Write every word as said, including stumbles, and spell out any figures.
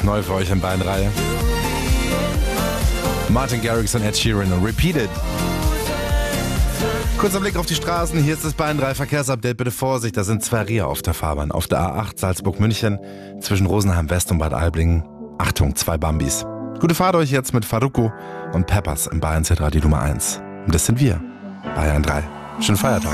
Neu für euch in Bayern drei. Martin Garrix und Ed Sheeran und Repeated. Kurzer Blick auf die Straßen. Hier ist das Bayern drei Verkehrsupdate. Bitte Vorsicht, da sind zwei Reher auf der Fahrbahn. Auf der A acht Salzburg-München zwischen Rosenheim West und Bad Aiblingen. Achtung, zwei Bambis. Gute Fahrt euch jetzt mit Farruko und Peppers im Bayern-Hit Radio Nummer eins. Und das sind wir. Bayern drei. Schönen Feiertag.